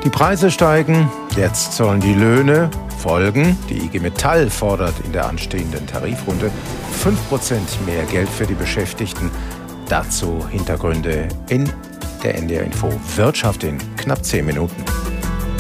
Die Preise steigen, jetzt sollen die Löhne folgen. Die IG Metall fordert in der anstehenden Tarifrunde 5% mehr Geld für die Beschäftigten. Dazu Hintergründe in der NDR Info Wirtschaft in knapp 10 Minuten.